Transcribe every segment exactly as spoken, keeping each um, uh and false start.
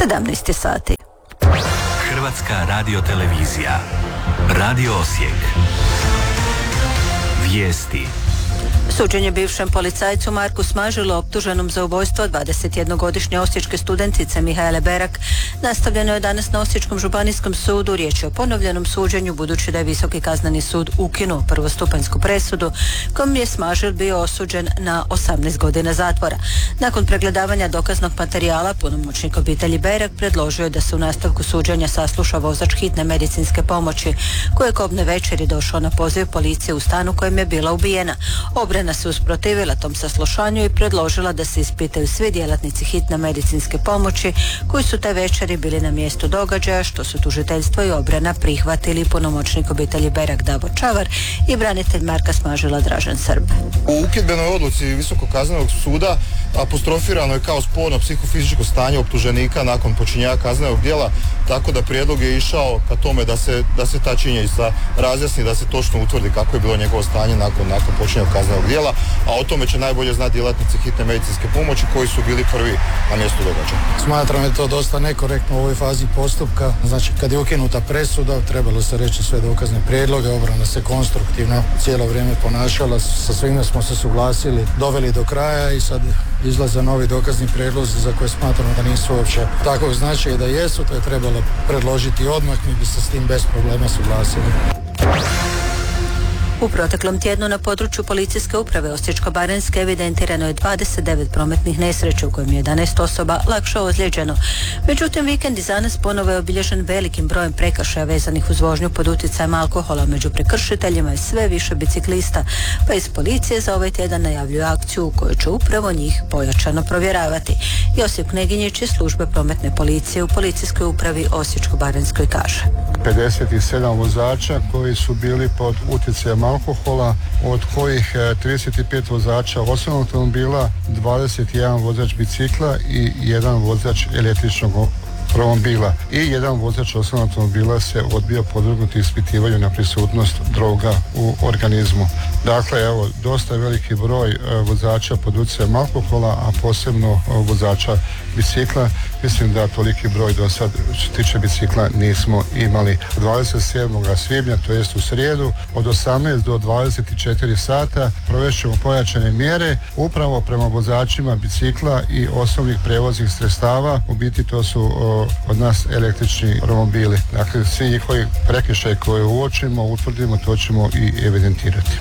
sedamnaest sati. Hrvatska radiotelevizija. Radio Osijek. Vijesti. Suđenje bivšem policajcu Marku Smažilu optuženom za ubojstvo dvadesetjednogodišnje osječke studentice Mihajle Berak nastavljeno je danas na Osječkom županijskom sudu. Riječ je o ponovljenom suđenju budući da je Visoki kazneni sud ukinuo prvostupanjsku presudu kojom je Smažil bio osuđen na osamnaest godina zatvora. Nakon pregledavanja dokaznog materijala punomoćnik obitelji Berak predložio je da se u nastavku suđenja sasluša vozač hitne medicinske pomoći koji je kobne večeri došao na poziv policije u stanu kojem je bila ubijena. Obrana se usprotivila tom saslušanju i predložila da se ispitaju svi djelatnici hitne medicinske pomoći koji su te večeri bili na mjestu događaja, što su tužiteljstvo i obrana prihvatili. Punomoćnik obitelji Berak Davor Čavar i branitelj Marka Smažila Dražen Srb. U ukidbenoj odluci Visokog kaznenog suda apostrofirano je kao sporno psihofizičko stanje optuženika nakon počinjenja kaznenog djela, tako da prijedlog je išao ka tome da se, da se ta činjenica razjasni, da se točno utvrdi kako je bilo njegovo stanje nakon, nakon počinjenja kaznenog djela, a o tome će najbolje znati djelatnici hitne medicinske pomoći koji su bili prvi na mjestu događaja. Smatram je to dosta nekorektno u ovoj fazi postupka. Znači, kad je ukinuta presuda, trebalo se reći sve dokazne prijedloge, obrana se konstruktivno cijelo vrijeme ponašala, sa svime smo se suglasili, doveli do kraja i sad izlaze novi dokazni prijedlozi za koje smatramo da nisu uopće takvog značaja i da jesu, to je trebalo predložiti odmah, mi bi se s tim bez problema suglasili. U proteklom tjednu na području policijske uprave Osječko-baranjske evidentirano je dvadeset devet prometnih nesreća u kojem je jedanaest osoba lakše ozlijeđeno. Međutim, vikend iz danas ponovo je obilježen velikim brojem prekršaja vezanih uz vožnju pod utjecajem alkohola. Među prekršiteljima je sve više biciklista, pa iz policije za ovaj tjedan najavljuju akciju u kojoj će upravo njih pojačano provjeravati. Josip Kneginjić iz službe prometne policije u policijskoj upravi Osječko-baranjskoj kaže: pedeset sedam vozača koji su bili pod utjecajem alkohola, od kojih trideset pet vozača osobnog automobila, dvadeset jedan vozač bicikla i jedan vozač električnog automobila i jedan vozač osobnog automobila se odbio podvrgnuti ispitivanju na prisutnost droga u organizmu. Dakle, evo, dosta veliki broj vozača pod utjecajem alkohola, a posebno vozača bicikla. Mislim da toliki broj do sad što se tiče bicikla nismo imali. dvadeset sedmog svibnja, to jest u srijedu, od osamnaest do dvadeset četiri sata provešćemo pojačane mjere upravo prema vozačima bicikla i osobnih prevoznih sredstava. U biti to su o, od nas električni romobili. Dakle, svi njihovi prekršaj koje uočimo, utvrdimo, to ćemo i evidentirati.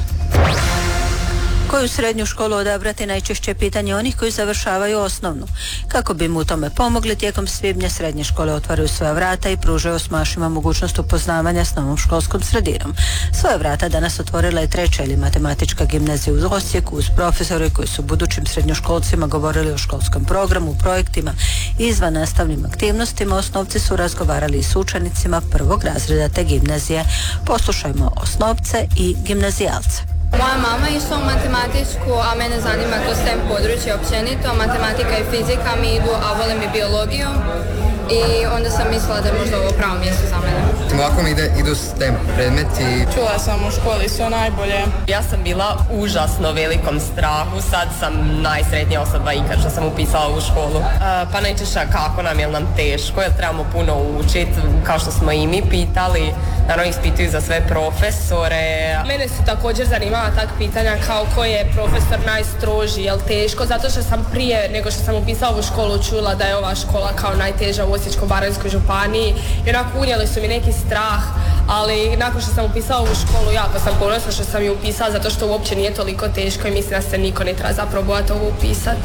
Koju srednju školu odabrati najčešće je pitanje onih koji završavaju osnovnu. Kako bi mu u tome pomogli, tijekom svibnja srednje škole otvaraju svoja vrata i pružaju osmašima mogućnost upoznavanja s novom školskom sredinom. Svoja vrata danas otvorila je treća ili matematička gimnazija u Osijeku uz profesore koji su budućim srednjoškolcima govorili o školskom programu, projektima i izvan nastavnim aktivnostima. Osnovci su razgovarali s učenicima prvog razreda te gimnazije. Poslušajmo osnovce i gimnazijalce. Moja mama je išla u matematičku, a mene zanima to STEM područje općenito, matematika i fizika mi idu, a volim i biologiju i onda sam mislila da je možda ovo pravo mjesto za mene. Ovako mi ide, idu STEM predmeti. Čula sam u školi sve najbolje. Ja sam bila u užasno velikom strahu, sad sam najsretnija osoba ikad što sam upisala u školu. Uh, pa najčešće kako nam, jel nam teško, jel trebamo puno učiti, kao što smo i mi pitali. Naravno ispituju za sve profesore. Mene su također zanimala tak pitanja kao koji je profesor najstrožiji, jel teško, zato što sam prije nego što sam upisala u školu čula da je ova škola kao najteža u Osječko-baranjskoj županiji i onako unijeli su mi neki strah, ali nakon što sam upisala u školu jako sam ponosna što sam ju upisala zato što uopće nije toliko teško i mislim da se niko ne treba zapravo bojati ovo upisati.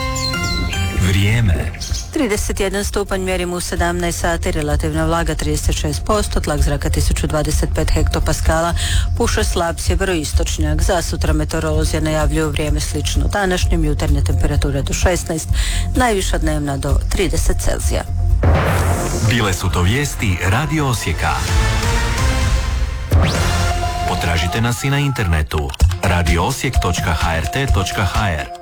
Vrijeme. trideset jedan stupanj, mjerimo u sedamnaest sati, relativna vlaga trideset šest posto, tlak zraka tisuću dvadeset pet hektopaskala, puše slab sjeveroistočnjak. Za sutra meteorolozi najavljuju vrijeme slično današnjem, jutarnje temperature do šesnaest, najviša dnevna do trideset Celzija. Bile su to vijesti Radio Osijeka. Potražite nas i na internetu radio osijek točka h r t točka h r.